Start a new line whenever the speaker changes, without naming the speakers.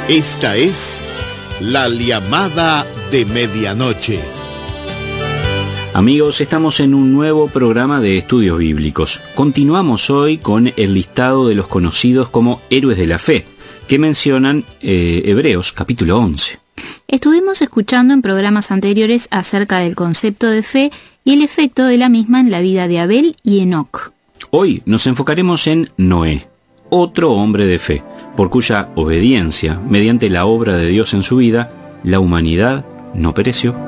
Esta es la llamada de medianoche.
Amigos, estamos en un nuevo programa de estudios bíblicos. Continuamos hoy con el listado de los conocidos como héroes de la fe, que mencionan Hebreos capítulo 11.
Estuvimos escuchando en programas anteriores acerca del concepto de fe y el efecto de la misma en la vida de Abel y Enoc.
Hoy nos enfocaremos en Noé, otro hombre de fe, por cuya obediencia, mediante la obra de Dios en su vida, la humanidad no pereció.